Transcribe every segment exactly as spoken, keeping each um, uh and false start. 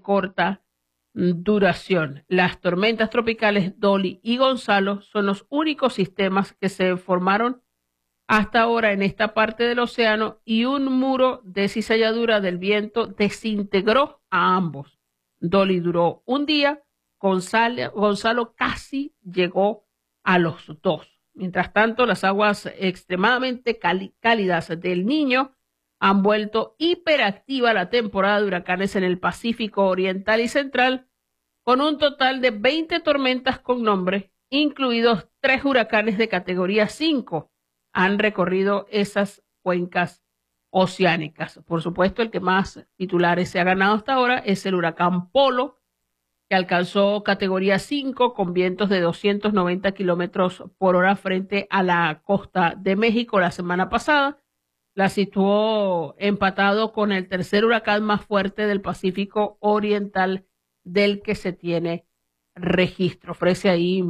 corta duración. Las tormentas tropicales Dolly y Gonzalo son los únicos sistemas que se formaron hasta ahora en esta parte del océano y un muro de cizalladura del viento desintegró a ambos. Dolly duró un día, Gonzalo, Gonzalo casi llegó a los dos. Mientras tanto, las aguas extremadamente cálidas del Niño han vuelto hiperactiva la temporada de huracanes en el Pacífico Oriental y Central, con un total de veinte tormentas con nombre, incluidos tres huracanes de categoría cinco. Han recorrido esas cuencas oceánicas. Por supuesto, el que más titulares se ha ganado hasta ahora es el huracán Polo, que alcanzó categoría cinco con vientos de doscientos noventa kilómetros por hora frente a la costa de México la semana pasada. La situó empatado con el tercer huracán más fuerte del Pacífico Oriental del que se tiene registro. Ofrece ahí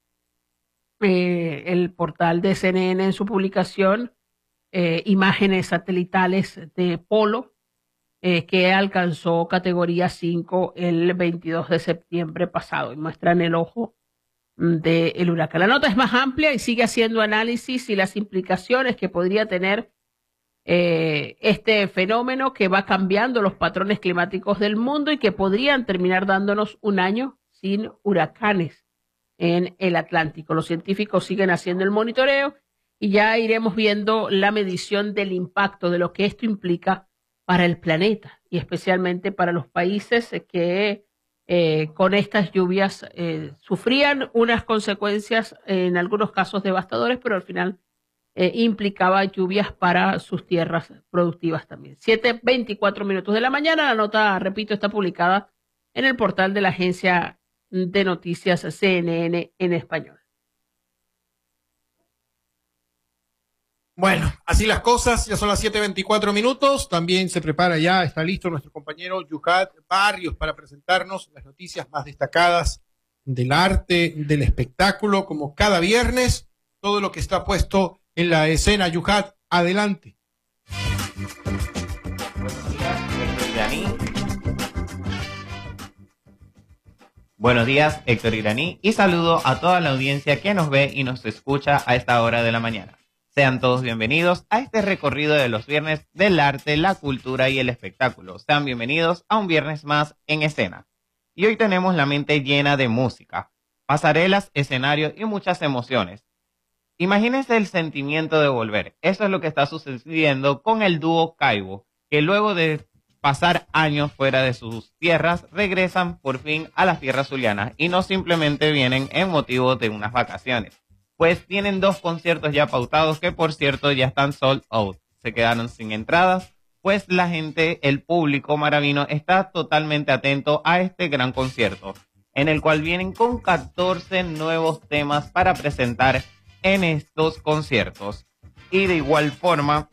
eh, el portal de C N N en su publicación eh, imágenes satelitales de Polo, Eh, que alcanzó categoría cinco el veintidós de septiembre pasado y muestran el ojo del huracán. La nota es más amplia y sigue haciendo análisis y las implicaciones que podría tener eh, este fenómeno que va cambiando los patrones climáticos del mundo y que podrían terminar dándonos un año sin huracanes en el Atlántico. Los científicos siguen haciendo el monitoreo y ya iremos viendo la medición del impacto de lo que esto implica para el planeta y especialmente para los países que eh, con estas lluvias eh, sufrían unas consecuencias eh, en algunos casos devastadores, pero al final eh, implicaba lluvias para sus tierras productivas también. siete veinticuatro minutos de la mañana, la nota, repito, está publicada en el portal de la agencia de noticias C N N en español. Bueno, así las cosas, ya son las siete veinticuatro minutos, también se prepara ya, está listo nuestro compañero Yucat Barrios para presentarnos las noticias más destacadas del arte, del espectáculo, como cada viernes, todo lo que está puesto en la escena. Yucat, adelante. Buenos días, Héctor Iraní, y saludo a toda la audiencia que nos ve y nos escucha a esta hora de la mañana. Sean todos bienvenidos a este recorrido de los viernes del arte, la cultura y el espectáculo. Sean bienvenidos a un viernes más en escena. Y hoy tenemos la mente llena de música, pasarelas, escenarios y muchas emociones. Imagínense el sentimiento de volver. Eso es lo que está sucediendo con el dúo Kaibo, que luego de pasar años fuera de sus tierras, regresan por fin a las tierras zulianas y no simplemente vienen en motivo de unas vacaciones. Pues tienen dos conciertos ya pautados que, por cierto, ya están sold out. Se quedaron sin entradas, pues la gente, el público maravino, está totalmente atento a este gran concierto, en el cual vienen con catorce nuevos temas para presentar en estos conciertos. Y de igual forma,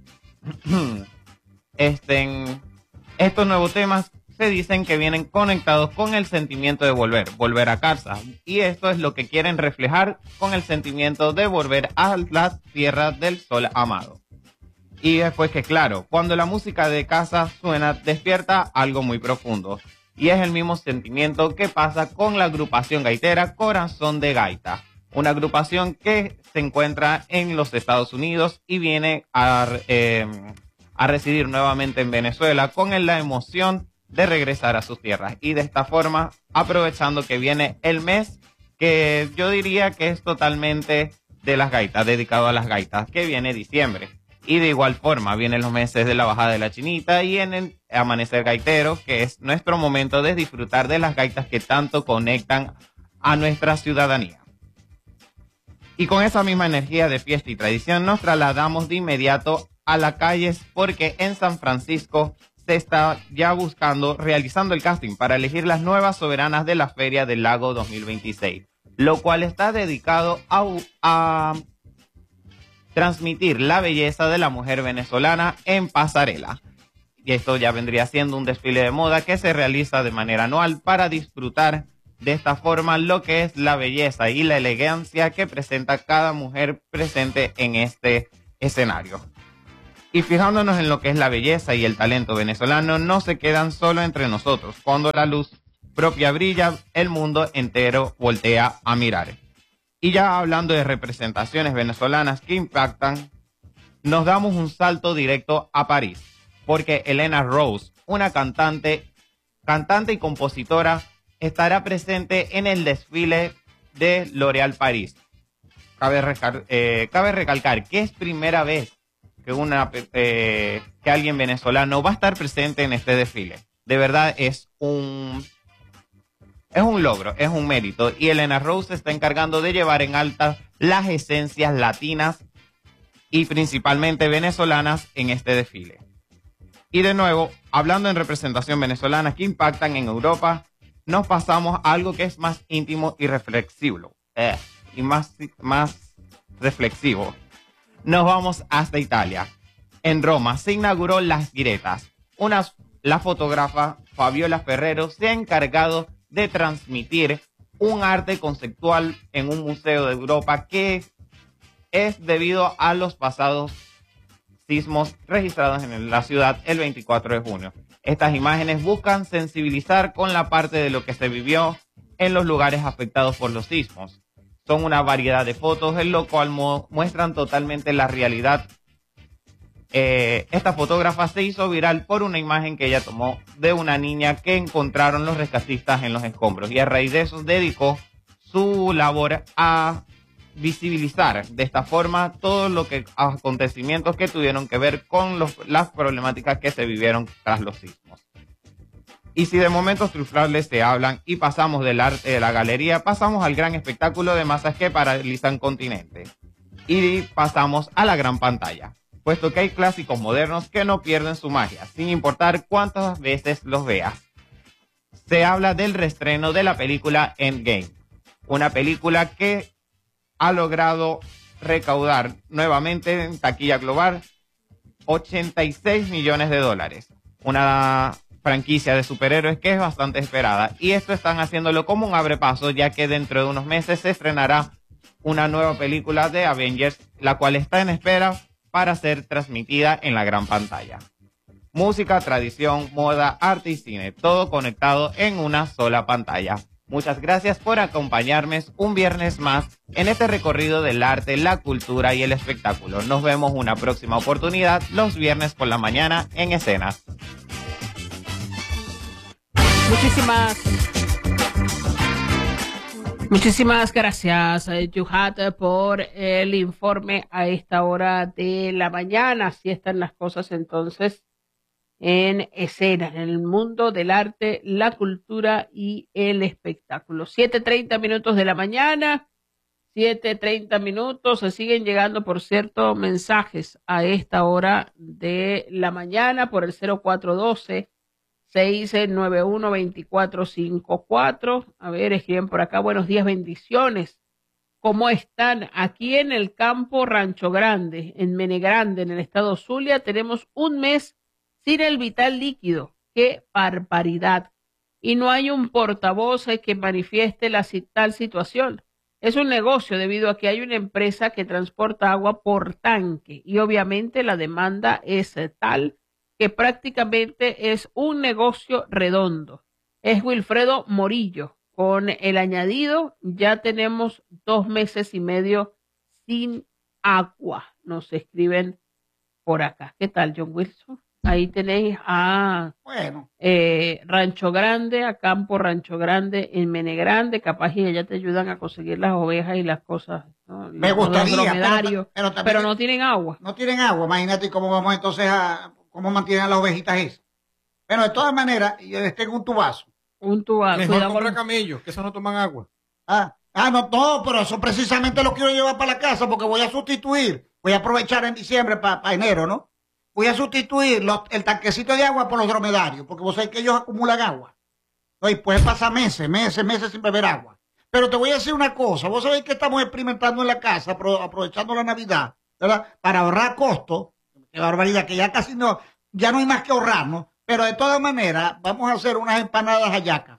este, estos nuevos temas se dicen que vienen conectados con el sentimiento de volver, volver a casa. Y esto es lo que quieren reflejar con el sentimiento de volver a las tierras del sol amado. Y después que claro, cuando la música de casa suena, despierta algo muy profundo. Y es el mismo sentimiento que pasa con la agrupación gaitera Corazón de Gaita. Una agrupación que se encuentra en los Estados Unidos y viene a, eh, a residir nuevamente en Venezuela con la emoción de regresar a sus tierras. Y de esta forma, aprovechando que viene el mes que yo diría que es totalmente de las gaitas, dedicado a las gaitas, que viene diciembre. Y de igual forma, vienen los meses de la bajada de la chinita y en el amanecer gaitero, que es nuestro momento de disfrutar de las gaitas que tanto conectan a nuestra ciudadanía. Y con esa misma energía de fiesta y tradición nos trasladamos de inmediato a las calles porque en San Francisco se está ya buscando, realizando el casting para elegir las nuevas soberanas de la Feria del Lago dos mil veintiséis, lo cual está dedicado a, a transmitir la belleza de la mujer venezolana en pasarela. Y esto ya vendría siendo un desfile de moda que se realiza de manera anual para disfrutar de esta forma lo que es la belleza y la elegancia que presenta cada mujer presente en este escenario. Y fijándonos en lo que es la belleza y el talento venezolano, no se quedan solo entre nosotros. Cuando la luz propia brilla, el mundo entero voltea a mirar. Y ya hablando de representaciones venezolanas que impactan, nos damos un salto directo a París, porque Elena Rose, una cantante, cantante y compositora, estará presente en el desfile de L'Oréal París. Cabe, recal, eh, cabe recalcar que es primera vez que, una, eh, que alguien venezolano va a estar presente en este desfile. De verdad es un, es un logro, es un mérito. Y Elena Rose se está encargando de llevar en alta las esencias latinas y principalmente venezolanas en este desfile. Y de nuevo, hablando en representación venezolana que impactan en Europa, nos pasamos a algo que es más íntimo y reflexivo. Eh, y más, más reflexivo. Nos vamos hasta Italia. En Roma se inauguró Las Grietas. Una, la fotógrafa Fabiola Ferrero se ha encargado de transmitir un arte conceptual en un museo de Europa que es debido a los pasados sismos registrados en la ciudad el veinticuatro de junio. Estas imágenes buscan sensibilizar con la parte de lo que se vivió en los lugares afectados por los sismos. Son una variedad de fotos, en lo cual mu muestran totalmente la realidad. Eh, esta fotógrafa se hizo viral por una imagen que ella tomó de una niña que encontraron los rescatistas en los escombros, y a raíz de eso dedicó su labor a visibilizar de esta forma todos los que, acontecimientos que tuvieron que ver con los, las problemáticas que se vivieron tras los sismos. Y si de momentos triunfales se hablan y pasamos del arte de la galería, pasamos al gran espectáculo de masas que paralizan continente. Y pasamos a la gran pantalla, puesto que hay clásicos modernos que no pierden su magia, sin importar cuántas veces los veas. Se habla del reestreno de la película Endgame, una película que ha logrado recaudar nuevamente en taquilla global ochenta y seis millones de dólares. Una franquicia de superhéroes que es bastante esperada. Y esto están haciéndolo como un abrepaso, ya que dentro de unos meses se estrenará una nueva película de Avengers, la cual está en espera para ser transmitida en la gran pantalla. Música, tradición, moda, arte y cine, todo conectado en una sola pantalla. Muchas gracias por acompañarme un viernes más en este recorrido del arte, la cultura y el espectáculo. Nos vemos una próxima oportunidad los viernes por la mañana en Escenas. Muchísimas, muchísimas gracias, eh, Yuhat, por el informe a esta hora de la mañana. Así están las cosas entonces en escena, en el mundo del arte, la cultura y el espectáculo. siete treinta minutos de la mañana, siete treinta minutos. Se siguen llegando, por cierto, mensajes a esta hora de la mañana por el cero cuatro uno dos, seis nueve uno, dos cuatro cinco cuatro. A ver, escriben por acá: buenos días, bendiciones. ¿Cómo están? Aquí en el campo Rancho Grande, en Menegrande, en el estado Zulia, tenemos un mes sin el vital líquido. ¡Qué barbaridad! Y no hay un portavoz que manifieste la tal situación. Es un negocio debido a que hay una empresa que transporta agua por tanque y obviamente la demanda es tal que prácticamente es un negocio redondo. Es Wilfredo Morillo. Con el añadido ya tenemos dos meses y medio sin agua. Nos escriben por acá. ¿Qué tal, John Wilson? Ahí tenéis a bueno. eh, Rancho Grande, a Campo Rancho Grande, en Menegrande, capaz y allá te ayudan a conseguir las ovejas y las cosas, ¿no? Me Los, gustaría, los dromedarios, pero, pero, pero no tienen agua. No tienen agua, imagínate cómo vamos entonces a, cómo mantienen a las ovejitas esas. Pero de todas maneras, yo les tengo un tubazo. Un tubazo. Mejor Cuidado comprar con... camellos, que esos no toman agua. Ah, ah, no, no, pero eso precisamente lo quiero llevar para la casa porque voy a sustituir, voy a aprovechar en diciembre para pa enero, ¿no? Voy a sustituir los, el tanquecito de agua por los dromedarios, porque vos sabés que ellos acumulan agua. ¿No? Y pueden pasar meses, meses, meses sin beber agua. Pero te voy a decir una cosa, vos sabés que estamos experimentando en la casa, aprovechando la Navidad, ¿verdad? Para ahorrar costos, qué barbaridad, que ya casi no, ya no hay más que ahorrar, ¿no? Pero de todas maneras, vamos a hacer unas empanadas hallacas.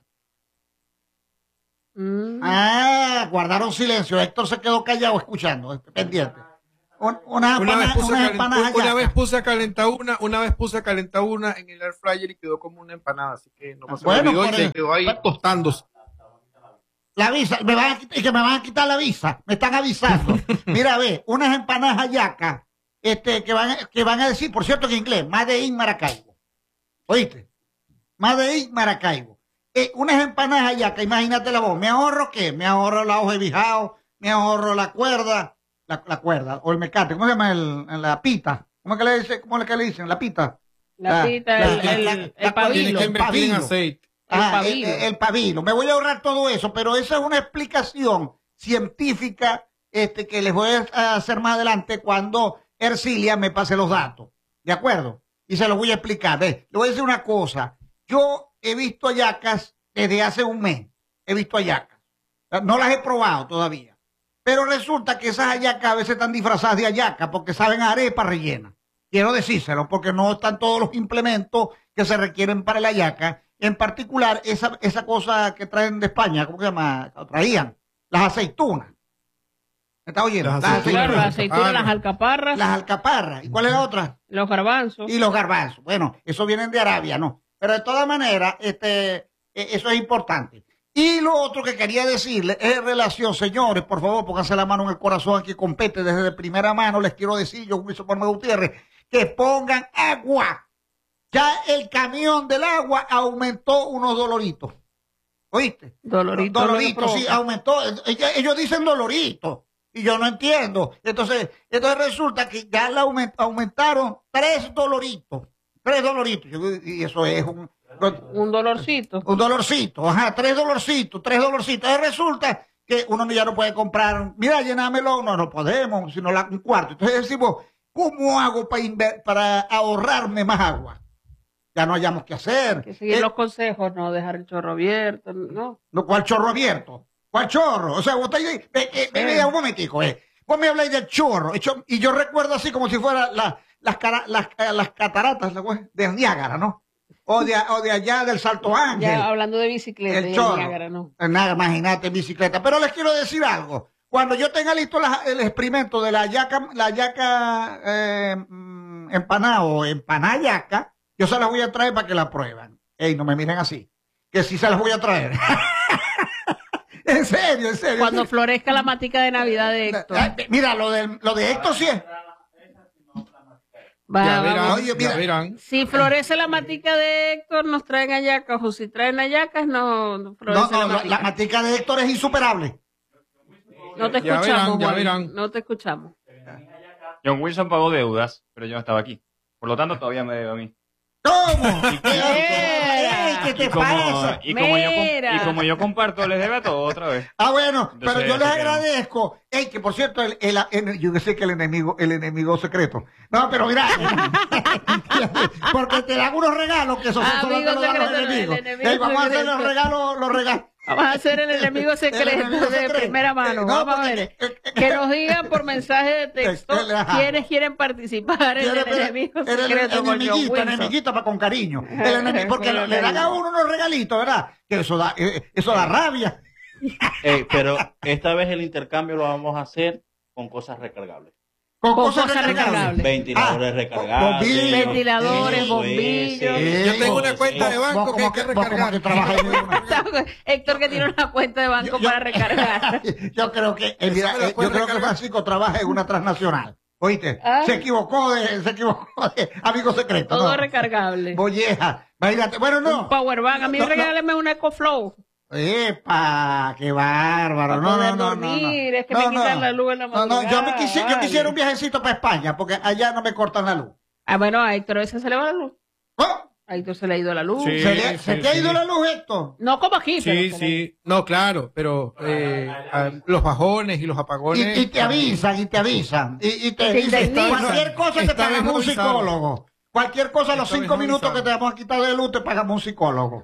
Mm. Ah, guardaron silencio, Héctor se quedó callado escuchando, pendiente. Un- Una Una vez empanadas puse, a una calent- empanadas una yacas. vez puse a calentar una, una vez puse a calentar una en el air fryer y quedó como una empanada, así que no se me Bueno, olvidó y por se el- quedó ahí tostándose. La visa, me van a, quit- que me van a quitar la visa, me están avisando. Mira, ve, unas empanadas hallacas, este, que van, que van a decir, por cierto, en inglés, Made in Maracaibo. ¿Oíste? Made in Maracaibo. Eh, unas empanadas hallacas, imagínate la voz, ¿me ahorro qué? Me ahorro la hoja de bijao, me ahorro la cuerda, la, la cuerda, o el mecate, ¿cómo se llama? El, la pita. ¿Cómo es que le dice, cómo es que le dicen? La pita. La Ah, pita, la- el, la- el, la- el la- pabilo. Tiene que invertir en pabilo. aceite. El Ah, pabilo. El, el pabilo. Me voy a ahorrar todo eso, pero esa es una explicación científica este, que les voy a hacer más adelante cuando Ercilia me pase los datos. ¿De acuerdo? Y se los voy a explicar. Ve, le voy a decir una cosa. Yo he visto hallacas desde hace un mes. He visto hallacas. No las he probado todavía. Pero resulta que esas hallacas a veces están disfrazadas de hallaca porque saben a arepa rellena. Quiero decírselo porque no están todos los implementos que se requieren para la hallaca. En particular, esa, esa cosa que traen de España, ¿cómo se llama? Traían las aceitunas. ¿Me está oyendo? Las Las aceitunas. Claro, las aceitunas, aceitunas, Ah, las no. alcaparras, las alcaparras. ¿Y cuál es la otra? los garbanzos. Y los garbanzos. Bueno, eso vienen de Arabia, ¿no? Pero de todas maneras, este, eh, eso es importante. Y lo otro que quería decirle es en relación, señores, por favor, pónganse la mano en el corazón aquí, compete desde de primera mano, les quiero decir, yo, Wilson Palma Gutiérrez, que pongan agua. Ya el camión del agua aumentó unos doloritos. ¿Oíste? Dolorito, Dolorito, lo que sí, provoca. aumentó. Ellos, ellos dicen dolorito. Y yo no entiendo. Entonces, entonces resulta que ya le aument- aumentaron tres doloritos. Tres doloritos. Yo- Y eso es un, Un dolorcito. un dolorcito. Ajá, tres dolorcitos, tres dolorcitos. Entonces resulta que uno ya no puede comprar. Mira, llenámelo. No, no podemos, sino la, un cuarto. Entonces decimos, ¿cómo hago para, inver- para ahorrarme más agua? Ya no hayamos que hacer. Que seguir Eh, los consejos, no dejar el chorro abierto, no. No, ¿cuál chorro abierto? ¿Cuál chorro? O sea, usted, eh, eh, eh, mira, un momentico, eh. Vos me habláis del chorro, hecho- y yo recuerdo así como si fuera la- las, cara- las, eh, las cataratas la güey, de Niágara, ¿no? O de, o de allá del Salto Ángel. Ya hablando de bicicleta, El y de chorro. Niágara, no. Nada, imagínate, bicicleta. Pero les quiero decir algo. Cuando yo tenga listo la- el experimento de la yaca, la yaca eh, mm, empanada o empanada yaca, yo se las voy a traer para que la prueben. Ey, no me miren así. Que sí se las voy a traer. En serio, en serio. Cuando en serio. florezca la matica de Navidad de Héctor. Ay, mira, lo de, lo de Héctor sí es. Va, Ya vamos. verán, oye, ya mira. verán. Si florece la matica de Héctor, nos traen hallacas. O si traen hallacas, no, no No, florece no, la la, matica. la matica de Héctor es insuperable. No te Ya escuchamos, verán, ya Juan. verán. No te escuchamos. John Wilson pagó deudas, pero yo no estaba aquí. Por lo tanto, todavía me debe a mí. ¿Cómo? Mira. Ey, ¿qué te Y como, pasa? y, como yo, com- Mira. y como yo comparto, les debe a todo otra vez. Ah, bueno, Entonces, pero yo les así que- agradezco. Ey, que por cierto, el, el- el- yo sé que el enemigo, el enemigo secreto. No, pero mira, porque te dan unos regalos que esos solo Amigo te los dan los secreto, no, el enemigos. enemigo Ey, vamos a hacer secreto. los regalos, los regalos. Vamos a hacer el enemigo secreto enemigo de secreto. primera mano. Eh, no, Vamos a porque- ver. eh, eh, Que nos digan por mensaje de texto Eh, ajá. quiénes quieren participar en el Quiere- enemigo el- el- secreto con John enemiguito, Wilson. enemiguito, para con cariño. El enemigo, porque Con le le dan a cariño. uno unos regalitos, ¿verdad? Que eso da, eh, eso da rabia. Eh, pero esta vez el intercambio lo vamos a hacer con cosas recargables. Con, Con cosas cosas recargables. recargables. Ventiladores Ah, recargables. bombillos. Ventiladores, eso, bombillos. ese, Yo tengo eso, una cuenta de eso. banco Vos que hay como que vos como recargar. que trabajas en- Héctor que tiene una cuenta de banco Yo- yo- para recargar. Yo creo que, eh, mira, Esa me la eh, yo puedes creo que recargar. Francisco trabaja en una transnacional. ¿Oíste? Ah. Se equivocó de, se equivocó de amigo secreto. Todo no. recargable. Molleja. Imagínate. Bueno, Un no. powerbank. A mí No, no. regálame un EcoFlow. Epa, qué bárbaro. Para No, no, poder no, no, no. dormir, es que No, me no. quitan la luz en la No, no, yo, me madrugada, quisi- yo vale. quisiera un viajecito para España, porque allá no me cortan la luz. Ah, bueno, a Héctor a veces se le va la luz. ¿Oh? A Héctor se le ha ido la luz. Sí. ¿Se, le- se sí, te ha sí. ido la luz esto? No como aquí, pero Sí, se le- sí. No, claro, pero eh, a- los bajones y los Y, apagones. y te avisan, y te avisan. Y, y te Te dicen, indemnizan. cualquier cosa te Esta vez pagamos no un avisaron. psicólogo. Cualquier cosa a los Esta vez cinco no minutos que avisaron. te vamos a quitar de luz te pagamos un psicólogo.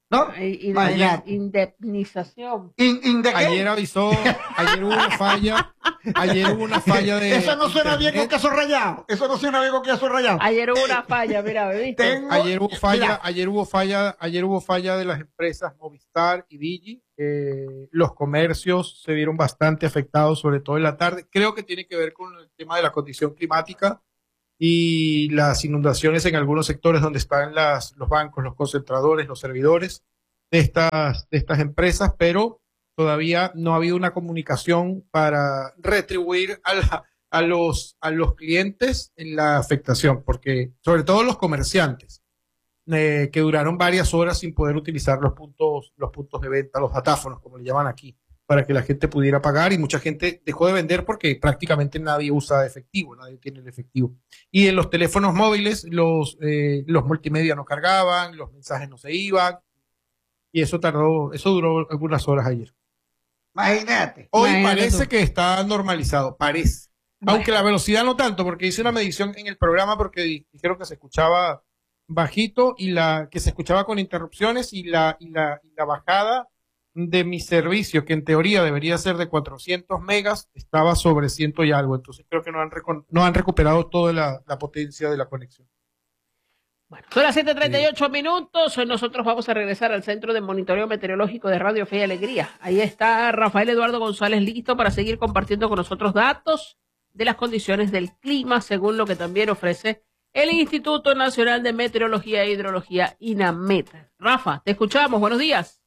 ¿No? Y, y Imagínate. indemnización. In- in- ¿de qué? Ayer avisó, ayer hubo una falla, ayer hubo una falla de Eso no suena bien con internet. queso rallado. Eso no suena bien con queso rallado. Ayer hubo una falla, mira, ¿viste? Tengo- Ayer hubo falla, Mira, ayer hubo falla, ayer hubo falla de las empresas Movistar y Digi. Eh, los comercios se vieron bastante afectados, sobre todo en la tarde. Creo que tiene que ver con el tema de la condición climática y las inundaciones en algunos sectores donde están las, los bancos, los concentradores, los servidores de estas, de estas empresas, pero todavía no ha habido una comunicación para retribuir a, la- a los, a los clientes en la afectación, porque sobre todo los comerciantes, eh, que duraron varias horas sin poder utilizar los puntos, los puntos de venta, los datáfonos, como le llaman aquí, para que la gente pudiera pagar, y mucha gente dejó de vender porque prácticamente nadie usa efectivo, nadie tiene el efectivo. Y en los teléfonos móviles, los, eh, los multimedia no cargaban, los mensajes no se iban, y eso tardó, eso duró algunas horas ayer. imagínate. Hoy Imagínate parece tú. que está normalizado, parece. Bueno. Aunque la velocidad no tanto, porque hice una medición en el programa porque di- dijeron que se escuchaba bajito y la que se escuchaba con interrupciones, y la, y la, y la bajada de mi servicio, que en teoría debería ser de cuatrocientos megas, estaba sobre ciento y algo. Entonces creo que no han, recon- no han recuperado toda la, la potencia de la conexión. Bueno, son las siete treinta y ocho minutos. Nosotros vamos a regresar al Centro de Monitoreo Meteorológico de Radio Fe y Alegría. Ahí está Rafael Eduardo González listo para seguir compartiendo con nosotros datos de las condiciones del clima, según lo que también ofrece el Instituto Nacional de Meteorología e Hidrología, INAMET. Rafa, te escuchamos. Buenos días.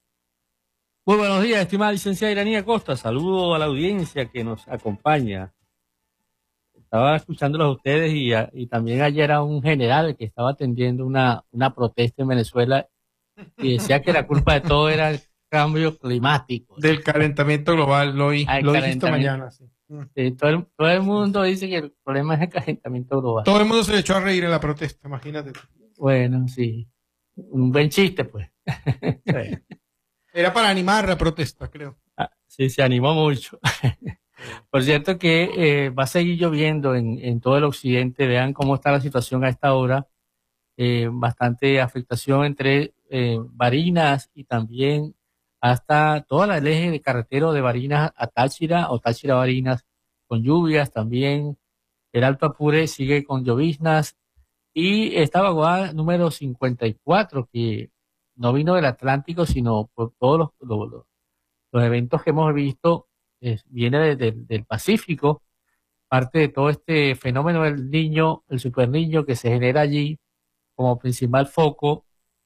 Muy buenos días, estimada licenciada Iranía Costa. Saludo a la audiencia que nos acompaña. Estaba escuchándolos a ustedes y, a- y también ayer a un general que estaba atendiendo una, una protesta en Venezuela y decía que la culpa de todo era el cambio climático. Del calentamiento global, lo, oí, Ah, el lo dijiste calentamiento. mañana. Sí. Mm. Sí, todo, el, todo el mundo dice que el problema es el calentamiento global. Todo el mundo se le echó a reír en la protesta, imagínate. Bueno, sí. Un buen chiste, pues. Sí. Era para animar la protesta, creo. Ah, sí, se animó mucho. Por cierto que eh, va a seguir lloviendo en, en todo el occidente. Vean cómo está la situación a esta hora. Eh, bastante afectación entre eh, Barinas y también hasta toda el eje de carretero de Barinas a Táchira o Táchira a Barinas, con lluvias también. El Alto Apure sigue con lloviznas. Y esta vaguada número cincuenta y cuatro, que no vino del Atlántico, sino por todos los, los, los- los eventos que hemos visto, es- viene de- de- del Pacífico, parte de todo este fenómeno del niño, el super niño que se genera allí como principal foco.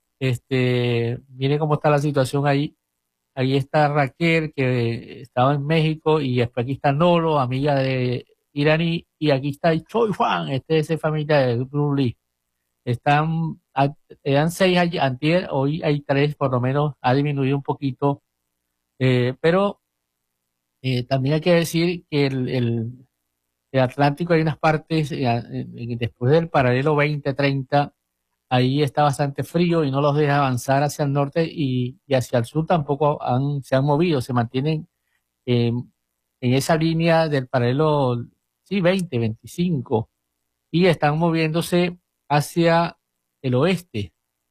Este, miren cómo está la situación ahí. Ahí está Raquel, que estaba en México, y después aquí está Nolo, amiga de Iraní, y aquí está Choi Juan, este es de familia de Bruce Lee. Están, a- eran seis ayer, antier, hoy hay tres, por lo menos ha disminuido un poquito, eh, pero eh, también hay que decir que el, el, el Atlántico hay unas partes, eh, en- en- después del paralelo veinte treinta, ahí está bastante frío y no los deja avanzar hacia el norte, y, y hacia el sur tampoco han, se han movido, se mantienen eh, en esa línea del paralelo, sí, veinte, veinticinco, y están moviéndose hacia el oeste.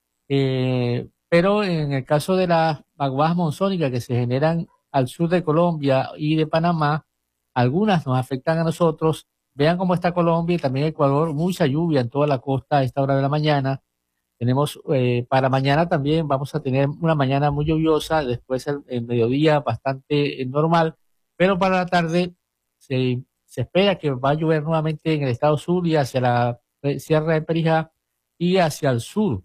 Eh, pero en el caso de las vaguadas monzónicas que se generan al sur de Colombia y de Panamá, algunas nos afectan a nosotros. Vean cómo está Colombia y también Ecuador, mucha lluvia en toda la costa a esta hora de la mañana. Tenemos eh, para mañana también vamos a tener una mañana muy lluviosa, después el, el mediodía bastante eh, normal, pero para la tarde se, se espera que va a llover nuevamente en el estado sur y hacia la eh, Sierra de Perijá y hacia el sur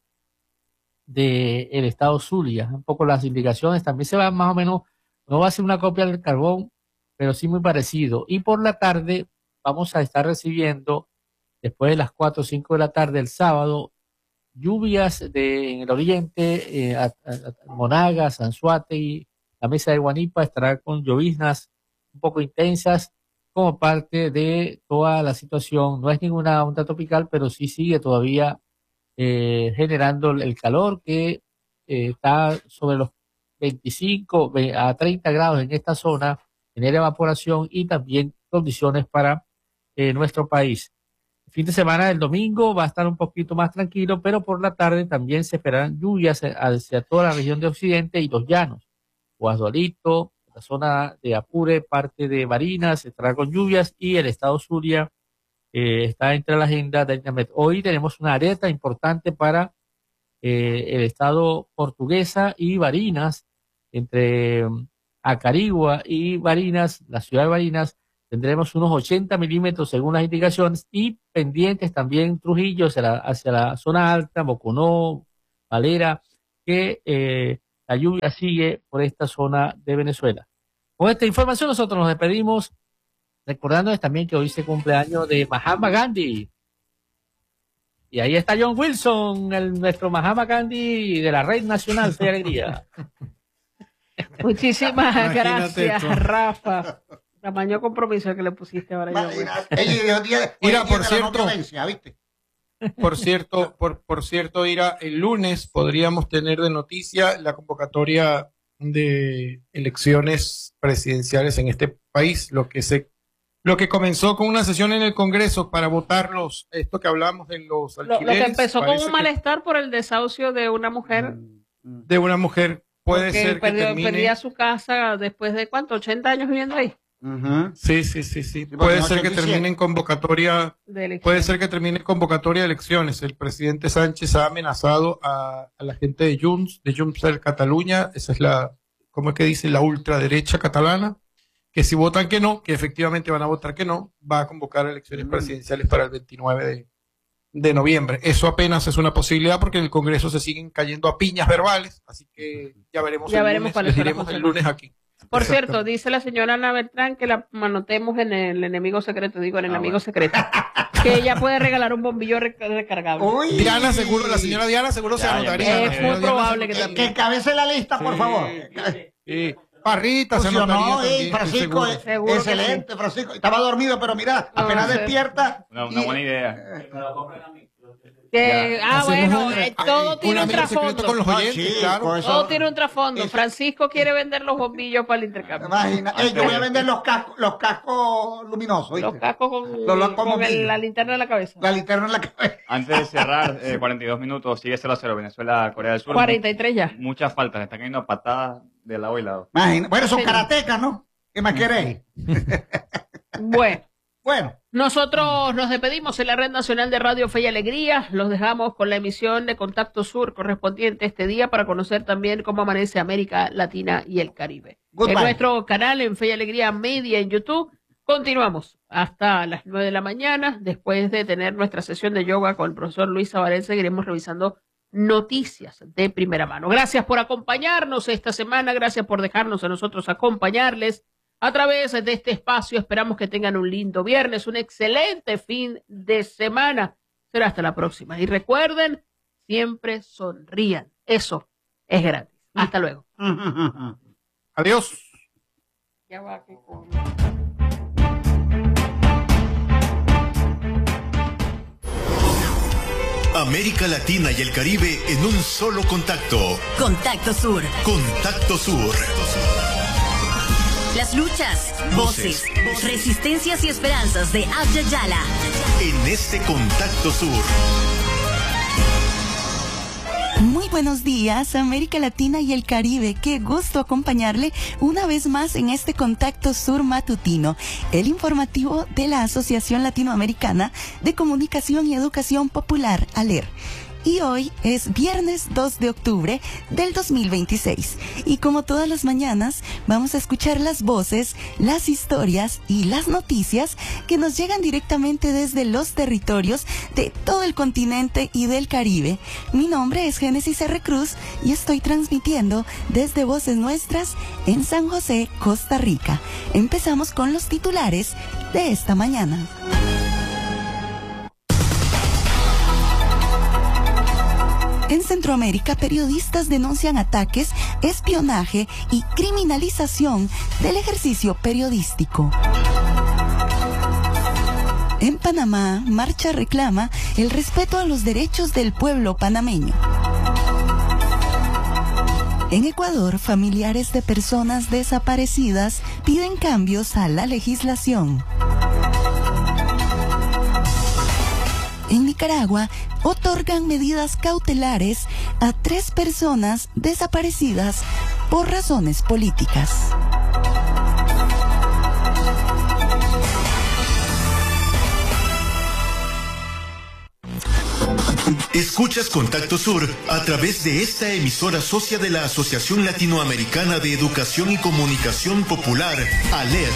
del estado Zulia. Un poco las indicaciones también se van más o menos, no va a ser una copia del carbón, pero sí muy parecido. Y por la tarde vamos a estar recibiendo, después de las cuatro o cinco de la tarde el sábado, lluvias de, en el oriente, eh, a, a- a Monagas, Anzoátegui, la mesa de Guanipa estará con lloviznas un poco intensas como parte de toda la situación. No es ninguna onda tropical, pero sí sigue todavía eh, generando el calor que eh, está sobre los veinticinco ve- a treinta grados en esta zona, genera evaporación y también condiciones para eh, nuestro país. fin de semana del domingo va a estar un poquito más tranquilo, pero por la tarde también se esperan lluvias hacia toda la región de Occidente y los llanos. Guasdualito, la zona de Apure, parte de Barinas, estará con lluvias y el estado Zulia eh, está entre la agenda del INAMED. Hoy tenemos una alerta importante para eh, el estado Portuguesa y Barinas, entre um, Acarigua y Barinas, la ciudad de Barinas, tendremos unos ochenta milímetros según las indicaciones y pendientes también Trujillo hacia la, hacia la zona alta, Boconó, Valera, que eh, la lluvia sigue por esta zona de Venezuela. Con esta información nosotros nos despedimos, recordándoles también que hoy se cumple año de Mahatma Gandhi. Y ahí está John Wilson, el, nuestro Mahatma Gandhi de la Red Nacional de Alegría. Muchísimas gracias, esto. Rafa. Tamaño compromiso que le pusiste ahora. Mira, por cierto, ¿viste? por cierto, por, por cierto, Ira, el lunes podríamos tener de noticia la convocatoria de elecciones presidenciales en este país, lo que se, lo que comenzó con una sesión en el Congreso para votar los, esto que hablamos de los alquileres. Lo, lo que empezó con un malestar por el desahucio de una mujer. De una mujer, puede Porque ser que perdió, termine. perdía su casa después de ¿cuánto? ochenta años viviendo ahí. Uh-huh. Sí, sí, sí, sí. Puede ser que termine en convocatoria, puede ser que termine en convocatoria de elecciones. El presidente Sánchez ha amenazado a, a la gente de Junts, de Junts per Cataluña, esa es la, ¿cómo es que dice? La ultraderecha catalana, que si votan que no, que efectivamente van a votar que no, va a convocar elecciones uh-huh. presidenciales para el veintinueve de, de noviembre. Eso apenas es una posibilidad porque en el Congreso se siguen cayendo a piñas verbales, así que ya veremos ya el veremos lunes, les diremos el lunes aquí. Por cierto, dice la señora Ana Beltrán que la anotemos en el enemigo secreto, digo en el ah, enemigo bueno. secreto, que ella puede regalar un bombillo recargable. Uy. Diana seguro, la señora Diana seguro ya, se anotaría. Es muy probable que, que, que encabece la lista, por sí, favor. Sí. Parrita se anotaría. Ey, Francisco, es, seguro excelente, sí. Francisco. Estaba dormido, pero mira, apenas no, despierta. Una, una y, buena idea. Eh, Que, ah, bueno, eh, todo tiene un trasfondo. Con los oyentes, sí, claro. Eso, todo tiene un trasfondo. Francisco quiere vender los bombillos para el intercambio. Imagina, eh, yo voy a vender los cascos, los cascos luminosos. ¿viste? Los cascos con, los, los con el, la linterna en la cabeza. La linterna en la cabeza. Antes de cerrar, eh, cuarenta y dos minutos, sigue cero a cero Venezuela, Corea del Sur. cuarenta y tres ya. Muchas faltas, le están cayendo patadas de lado y lado. Imagina, bueno, son sí. karatecas, ¿no? ¿Qué más queréis? Bueno. Bueno. Nosotros nos despedimos en la Red Nacional de Radio Fe y Alegría. Los dejamos con la emisión de Contacto Sur correspondiente este día para conocer también cómo amanece América Latina y el Caribe. Goodbye. En nuestro canal en Fe y Alegría Media en YouTube. Continuamos hasta las nueve de la mañana. Después de tener nuestra sesión de yoga con el profesor Luis Sabarel, seguiremos revisando noticias de primera mano. Gracias por acompañarnos esta semana. Gracias por dejarnos a nosotros acompañarles a través de este espacio. Esperamos que tengan un lindo viernes, un excelente fin de semana. Será hasta la próxima. Y recuerden, siempre sonrían. Eso es gratis. Hasta luego. Adiós. Ya va aquí con... América Latina y el Caribe en un solo contacto. Contacto Sur. Contacto Sur. Las luchas, voces, voces, resistencias y esperanzas de Abya Yala. En este Contacto Sur. Muy buenos días, América Latina y el Caribe. Qué gusto acompañarle una vez más en este Contacto Sur matutino, el informativo de la Asociación Latinoamericana de Comunicación y Educación Popular, ALER. Y hoy es viernes dos de octubre del dos mil veintiséis. Y como todas las mañanas, vamos a escuchar las voces, las historias y las noticias que nos llegan directamente desde los territorios de todo el continente y del Caribe. Mi nombre es Génesis R. Cruz y estoy transmitiendo desde Voces Nuestras en San José, Costa Rica. Empezamos con los titulares de esta mañana. En Centroamérica, periodistas denuncian ataques, espionaje y criminalización del ejercicio periodístico. En Panamá, marcha reclama el respeto a los derechos del pueblo panameño. En Ecuador, familiares de personas desaparecidas piden cambios a la legislación. en Nicaragua, otorgan medidas cautelares a tres personas desaparecidas por razones políticas. Escuchas Contacto Sur a través de esta emisora socia de la Asociación Latinoamericana de Educación y Comunicación Popular, ALER.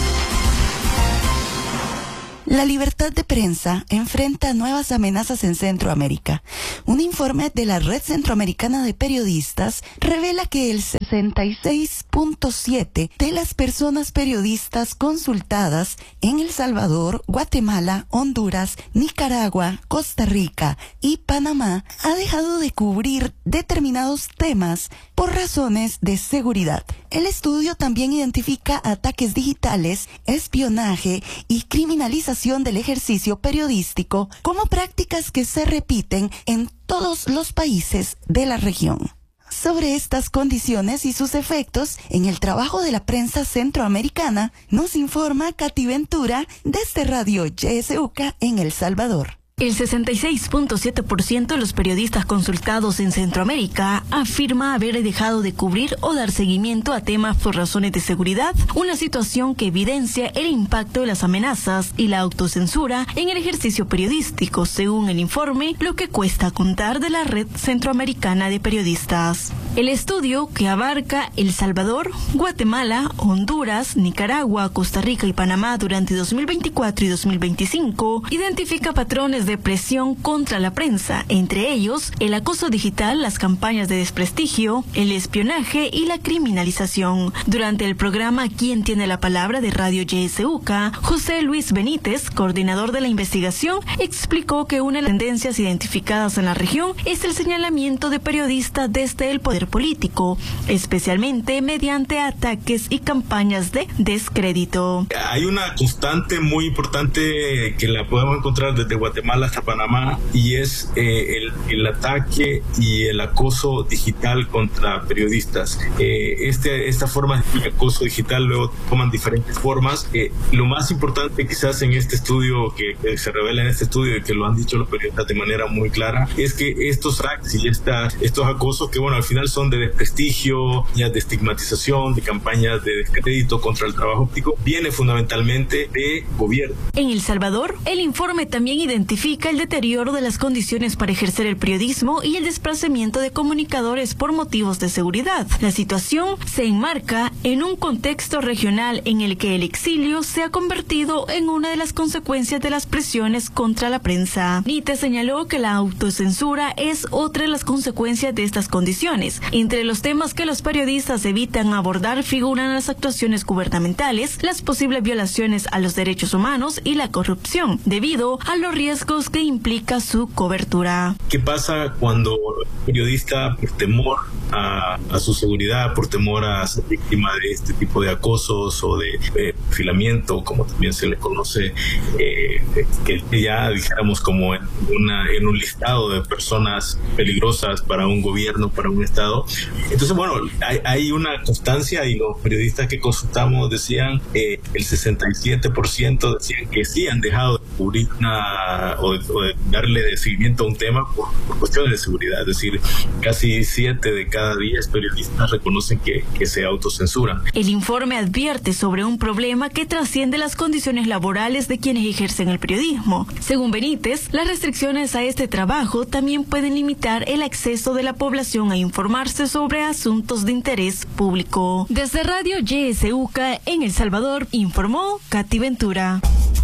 La libertad de prensa enfrenta nuevas amenazas en Centroamérica. Un informe de la Red Centroamericana de Periodistas revela que el sesenta y seis punto siete de las personas periodistas consultadas en El Salvador, Guatemala, Honduras, Nicaragua, Costa Rica y Panamá ha dejado de cubrir determinados temas por razones de seguridad. El estudio también identifica ataques digitales, espionaje y criminalización del ejercicio periodístico como prácticas que se repiten en todos los países de la región. Sobre estas condiciones y sus efectos en el trabajo de la prensa centroamericana, nos informa Katy Ventura desde Radio Y S U C A en El Salvador. El sesenta y seis punto siete por ciento de los periodistas consultados en Centroamérica afirma haber dejado de cubrir o dar seguimiento a temas por razones de seguridad, una situación que evidencia el impacto de las amenazas y la autocensura en el ejercicio periodístico, según el informe Lo que cuesta contar de la Red Centroamericana de Periodistas. El estudio, que abarca El Salvador, Guatemala, Honduras, Nicaragua, Costa Rica y Panamá durante dos mil veinticuatro y dos mil veinticinco, identifica patrones de presión contra la prensa, entre ellos el acoso digital, las campañas de desprestigio, el espionaje y la criminalización. Durante el programa ¿Quién tiene la palabra? De Radio Y S U C A, José Luis Benítez, coordinador de la investigación, explicó que una de las tendencias identificadas en la región es el señalamiento de periodistas desde el poder político, especialmente mediante ataques y campañas de descrédito. Hay una constante muy importante que la podemos encontrar desde Guatemala hasta Panamá, y es eh, el, el ataque y el acoso digital contra periodistas. Eh, este, esta forma de acoso digital luego toman diferentes formas. Eh, lo más importante quizás en este estudio, que, que se revela en este estudio y que lo han dicho los periodistas de manera muy clara, es que estos actos y esta, estos acosos, que bueno, al final son de desprestigio, de estigmatización, de campañas de descrédito contra el trabajo público, viene fundamentalmente de gobierno. En El Salvador, el informe también identifica el deterioro de las condiciones para ejercer el periodismo y el desplazamiento de comunicadores por motivos de seguridad. La situación se enmarca en un contexto regional en el que el exilio se ha convertido en una de las consecuencias de las presiones contra la prensa. Nite señaló que la autocensura es otra de las consecuencias de estas condiciones. Entre los temas que los periodistas evitan abordar figuran las actuaciones gubernamentales, las posibles violaciones a los derechos humanos y la corrupción, debido a los riesgos que implica su cobertura. ¿Qué pasa cuando el periodista, por temor a, a su seguridad, por temor a ser víctima de este tipo de acosos o de eh, perfilamiento, como también se le conoce, eh, que ya dijéramos como en, una, en un listado de personas peligrosas para un gobierno, para un estado? Entonces, bueno, hay, hay una constancia, y los periodistas que consultamos decían, eh, el sesenta y siete por ciento decían que sí han dejado de cubrir una, o de, o de darle de seguimiento a un tema por, por cuestiones de seguridad. Es decir, casi siete de cada diez periodistas reconocen que, que se autocensuran. El informe advierte sobre un problema que trasciende las condiciones laborales de quienes ejercen el periodismo. Según Benítez, las restricciones a este trabajo también pueden limitar el acceso de la población a informarse sobre asuntos de interés público. Desde Radio Y S U C A en El Salvador, informó Katy Ventura.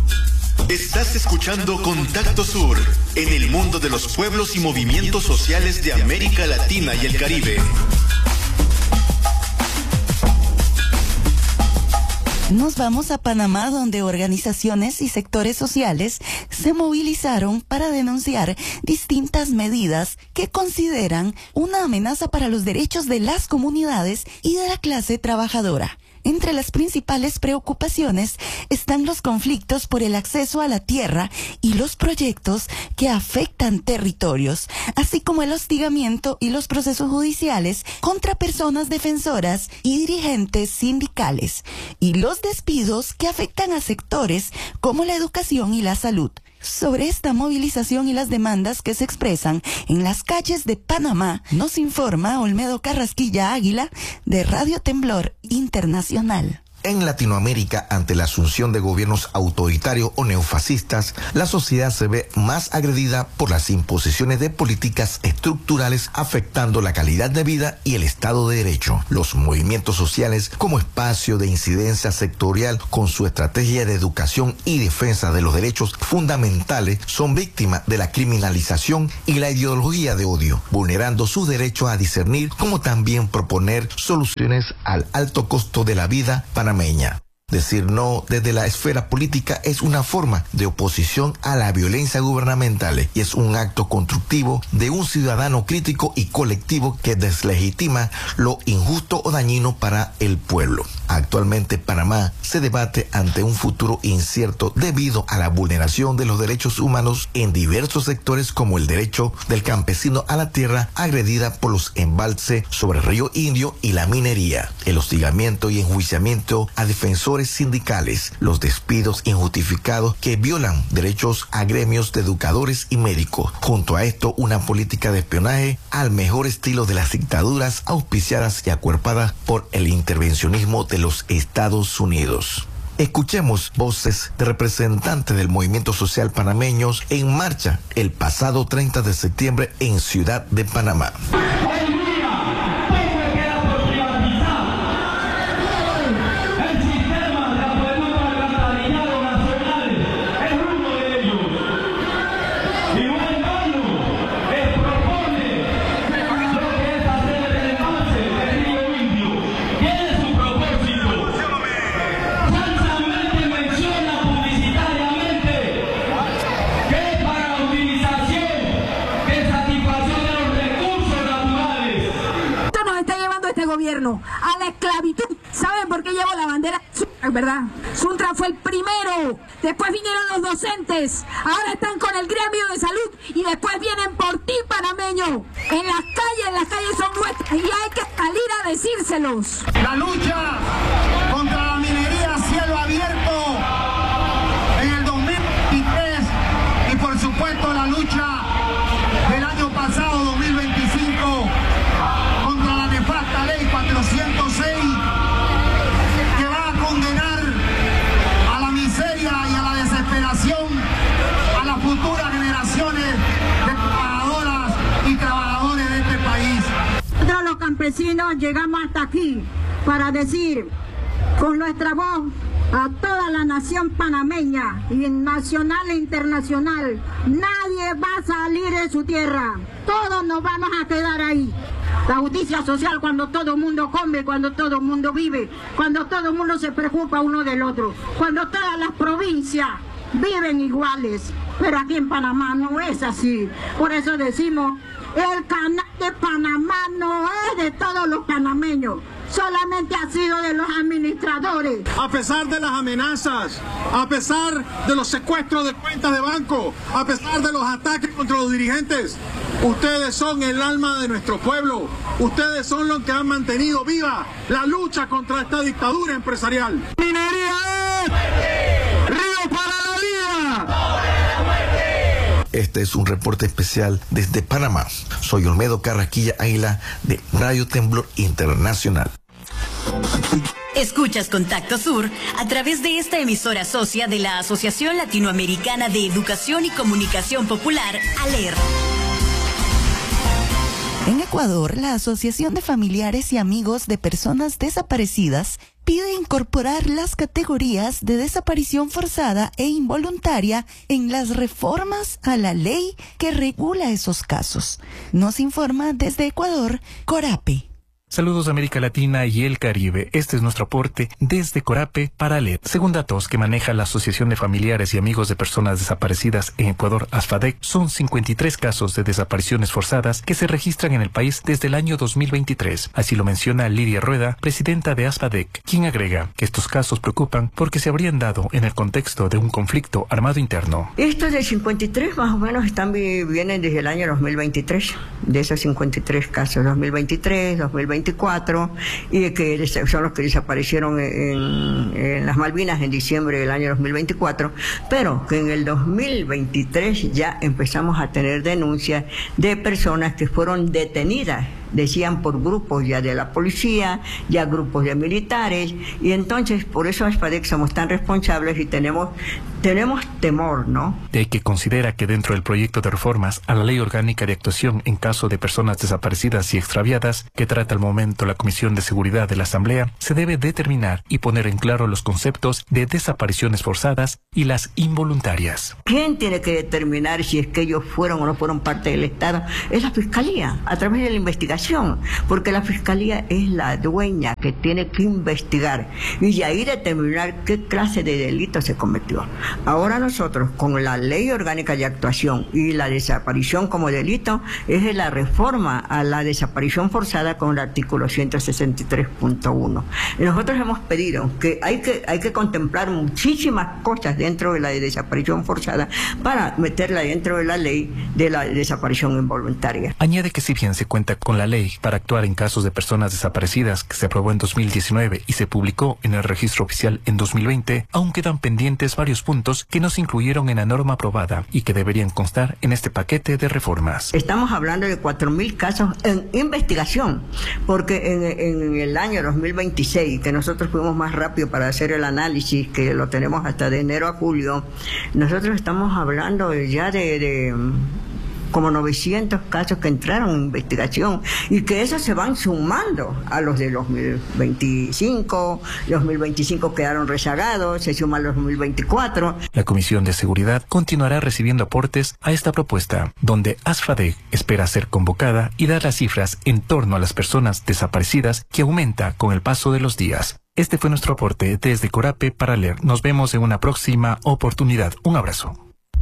Estás escuchando Contacto Sur, en el mundo de los pueblos y movimientos sociales de América Latina y el Caribe. Nos vamos a Panamá, donde organizaciones y sectores sociales se movilizaron para denunciar distintas medidas que consideran una amenaza para los derechos de las comunidades y de la clase trabajadora. Entre las principales preocupaciones están los conflictos por el acceso a la tierra y los proyectos que afectan territorios, así como el hostigamiento y los procesos judiciales contra personas defensoras y dirigentes sindicales, y los despidos que afectan a sectores como la educación y la salud. Sobre esta movilización y las demandas que se expresan en las calles de Panamá, nos informa Olmedo Carrasquilla Águila de Radio Temblor Internacional. En Latinoamérica, ante la asunción de gobiernos autoritarios o neofascistas, la sociedad se ve más agredida por las imposiciones de políticas estructurales afectando la calidad de vida y el Estado de Derecho. Los movimientos sociales, como espacio de incidencia sectorial con su estrategia de educación y defensa de los derechos fundamentales, son víctimas de la criminalización y la ideología de odio, vulnerando sus derechos a discernir, como también proponer soluciones al alto costo de la vida para Decir no desde la esfera política es una forma de oposición a la violencia gubernamental y es un acto constructivo de un ciudadano crítico y colectivo que deslegitima lo injusto o dañino para el pueblo. Actualmente Panamá se debate ante un futuro incierto debido a la vulneración de los derechos humanos en diversos sectores, como el derecho del campesino a la tierra agredida por los embalses sobre el río Indio y la minería, el hostigamiento y enjuiciamiento a defensores sindicales, los despidos injustificados que violan derechos a gremios de educadores y médicos. Junto a esto, una política de espionaje al mejor estilo de las dictaduras auspiciadas y acuerpadas por el intervencionismo de los Estados Unidos. Escuchemos voces de representantes del movimiento social panameños en marcha el pasado treinta de septiembre en Ciudad de Panamá. a la esclavitud. ¿Saben por qué llevo la bandera? ¿Verdad? Suntra fue el primero, después vinieron los docentes, ahora están con el gremio de salud y después vienen por ti, panameño. En las calles, las calles son nuestras y hay que salir a decírselos. La lucha contra la minería a cielo abierto en el dos mil veintitrés y por supuesto la lucha del año pasado, dos mil veinticinco, contra la nefasta ley cuatrocientos seis, que va a condenar a la miseria y a la desesperación a las futuras generaciones de trabajadoras y trabajadores de este país. Nosotros los campesinos llegamos hasta aquí para decir con nuestra voz a toda la nación panameña, y nacional e internacional: nadie va a salir de su tierra, todos nos vamos a quedar ahí. La justicia social, cuando todo el mundo come, cuando todo el mundo vive, cuando todo el mundo se preocupa uno del otro, cuando todas las provincias viven iguales. Pero aquí en Panamá no es así. Por eso decimos, el canal de Panamá no es de todos los panameños, solamente ha sido de los administradores. A pesar de las amenazas, a pesar de los secuestros de cuentas de banco, a pesar de los ataques contra los dirigentes, ustedes son el alma de nuestro pueblo. Ustedes son los que han mantenido viva la lucha contra esta dictadura empresarial. ¡Minería es! ¡Río para la vida! Este es un reporte especial desde Panamá. Soy Olmedo Carrasquilla Águila de Radio Temblor Internacional. Escuchas Contacto Sur a través de esta emisora socia de la Asociación Latinoamericana de Educación y Comunicación Popular, ALER. En Ecuador, la Asociación de Familiares y Amigos de Personas Desaparecidas pide incorporar las categorías de desaparición forzada e involuntaria en las reformas a la ley que regula esos casos. Nos informa desde Ecuador, Corape. Saludos América Latina y el Caribe. Este es nuestro aporte desde Corape para L E D. Según datos que maneja la Asociación de Familiares y Amigos de Personas Desaparecidas en Ecuador, ASFADEC, son cincuenta y tres casos de desapariciones forzadas que se registran en el país desde el año dos mil veintitrés. Así lo menciona Lidia Rueda, presidenta de ASFADEC, quien agrega que estos casos preocupan porque se habrían dado en el contexto de un conflicto armado interno. Estos de cincuenta y tres más o menos están, vienen desde el año dos mil veintitrés, de esos cincuenta y tres casos, dos mil veintitrés, dos mil veinticuatro, y que son los que desaparecieron en, en las Malvinas en diciembre del año dos mil veinticuatro, pero que en el dos mil veintitrés ya empezamos a tener denuncias de personas que fueron detenidas, decían por grupos ya de la policía, ya grupos de militares, y entonces por eso ASFADEC somos tan responsables y tenemos tenemos temor, ¿no? De que considera que dentro del proyecto de reformas a la Ley Orgánica de Actuación en caso de personas desaparecidas y extraviadas, que trata al momento la Comisión de Seguridad de la Asamblea, se debe determinar y poner en claro los conceptos de desapariciones forzadas y las involuntarias. ¿Quién tiene que determinar si es que ellos fueron o no fueron parte del Estado? Es la Fiscalía, a través de la investigación, porque la Fiscalía es la dueña que tiene que investigar y de ahí determinar qué clase de delito se cometió. Ahora nosotros, con la Ley Orgánica de Actuación y la desaparición como delito, es la reforma a la desaparición forzada con el artículo ciento sesenta y tres punto uno. Nosotros hemos pedido que hay que hay que contemplar muchísimas cosas dentro de la desaparición forzada para meterla dentro de la ley de la desaparición involuntaria. Añade que si bien se cuenta con la ley para actuar en casos de personas desaparecidas que se aprobó en dos mil diecinueve y se publicó en el registro oficial en dos mil veinte, aún quedan pendientes varios puntos que no se incluyeron en la norma aprobada y que deberían constar en este paquete de reformas. Estamos hablando de cuatro mil casos en investigación, porque en, en el año dos mil veintiséis, que nosotros fuimos más rápido para hacer el análisis, que lo tenemos hasta de enero a julio, nosotros estamos hablando ya de... de como novecientos casos que entraron en investigación y que esos se van sumando a los de dos mil veinticinco, dos mil veinticinco quedaron rezagados, se suman los dos mil veinticuatro. La Comisión de Seguridad continuará recibiendo aportes a esta propuesta, donde ASFADEC espera ser convocada y dar las cifras en torno a las personas desaparecidas que aumenta con el paso de los días. Este fue nuestro aporte desde Corape para L E D. Nos vemos en una próxima oportunidad. Un abrazo.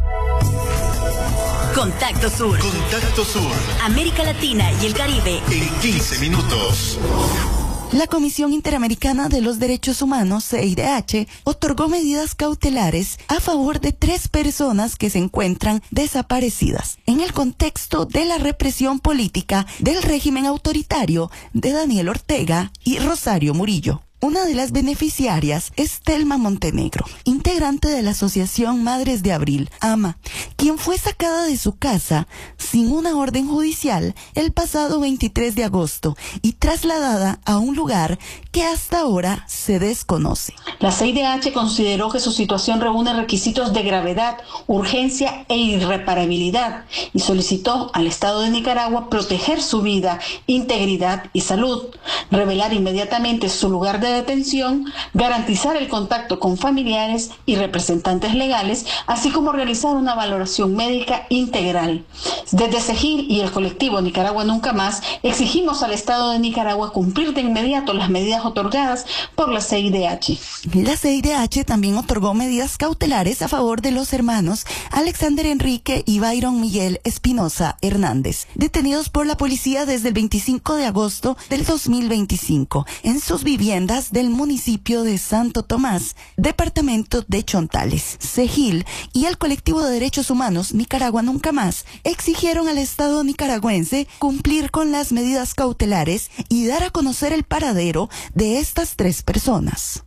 Contacto Sur. Contacto Sur. América Latina y el Caribe. En quince minutos. La Comisión Interamericana de los Derechos Humanos, C I D H, otorgó medidas cautelares a favor de tres personas que se encuentran desaparecidas en el contexto de la represión política del régimen autoritario de Daniel Ortega y Rosario Murillo. Una de las beneficiarias es Telma Montenegro, integrante de la Asociación Madres de Abril, AMA, quien fue sacada de su casa sin una orden judicial el pasado veintitrés de agosto y trasladada a un lugar que hasta ahora se desconoce. La C I D H consideró que su situación reúne requisitos de gravedad, urgencia e irreparabilidad y solicitó al Estado de Nicaragua proteger su vida, integridad y salud, revelar inmediatamente su lugar de detención, garantizar el contacto con familiares y representantes legales, así como realizar una valoración médica integral. Desde CEGIL y el colectivo Nicaragua Nunca Más, exigimos al Estado de Nicaragua cumplir de inmediato las medidas otorgadas por la C I D H. La C I D H también otorgó medidas cautelares a favor de los hermanos Alexander Enrique y Byron Miguel Espinosa Hernández, detenidos por la policía desde el veinticinco de agosto del dos mil veinticinco en sus viviendas del municipio de Santo Tomás, departamento de Chontales. CEGIL y el colectivo de derechos humanos Nicaragua Nunca Más exigieron al Estado nicaragüense cumplir con las medidas cautelares y dar a conocer el paradero de estas tres personas.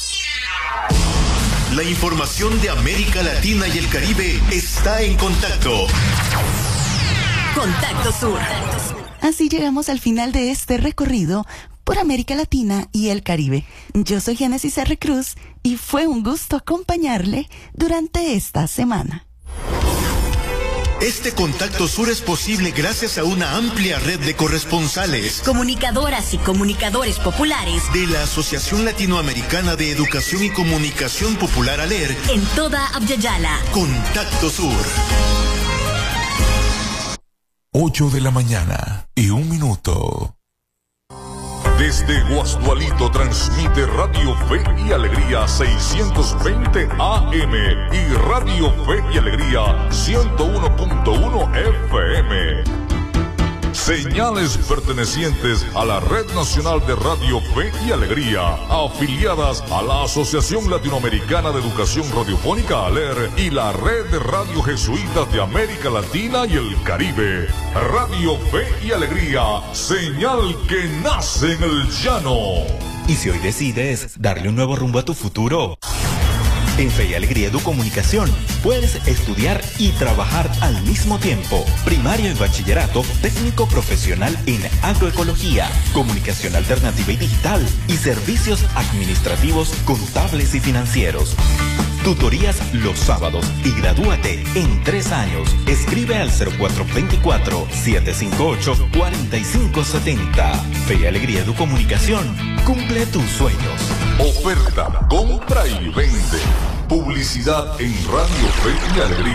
La información de América Latina y el Caribe está en contacto. Contacto Sur. Así llegamos al final de este recorrido por América Latina y el Caribe. Yo soy Génesis R. Cruz y fue un gusto acompañarle durante esta semana. Este Contacto Sur es posible gracias a una amplia red de corresponsales, comunicadoras y comunicadores populares de la Asociación Latinoamericana de Educación y Comunicación Popular A L E R en toda Abya-Yala. Contacto Sur. ocho de la mañana y un minuto. Desde Guasdualito transmite Radio Fe y Alegría seiscientos veinte A M y Radio Fe y Alegría ciento uno punto uno F M. Señales pertenecientes a la Red Nacional de Radio Fe y Alegría, afiliadas a la Asociación Latinoamericana de Educación Radiofónica ALER y la Red de Radio Jesuitas de América Latina y el Caribe. Radio Fe y Alegría, señal que nace en el llano. Y si hoy decides darle un nuevo rumbo a tu futuro, en Fe y Alegría Educomunicación puedes estudiar y trabajar al mismo tiempo. Primario y bachillerato, técnico profesional en agroecología, comunicación alternativa y digital y servicios administrativos, contables y financieros. Tutorías los sábados y gradúate en tres años. Escribe al cero cuatro dos cuatro, siete cinco ocho, cuatro cinco siete cero. Fe y Alegría Educomunicación. Cumple tus sueños. Oferta, compra y vende. Publicidad en Radio Fe y Alegría.